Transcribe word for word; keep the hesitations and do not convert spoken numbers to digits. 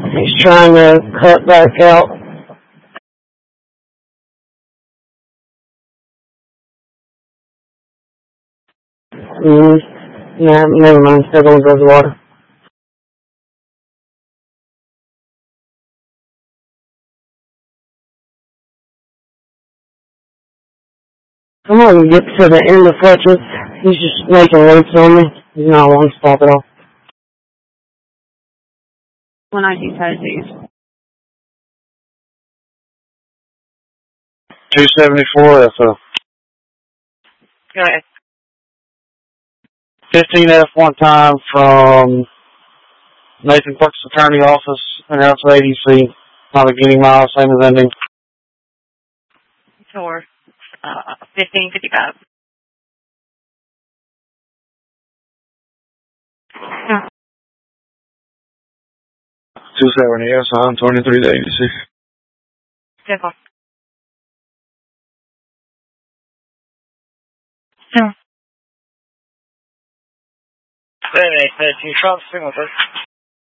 He's trying to cut back out. Mm, yeah, never mind. There goes the water. Come on, get to the end of Fletcher's. He's just making loops on me. He's not wanting to stop at all. one nineteen Tennessee. two seventy-four F O. Go ahead. fifteen F one time from Nathan Clark's attorney office, announce A D C, not beginning mile, same as ending. Tour, uh, fifteen fifty-five. two seventy S on twenty-three to eighty-six. Good call. Yeah. Hey, hey, hey, can you try to signal, sir?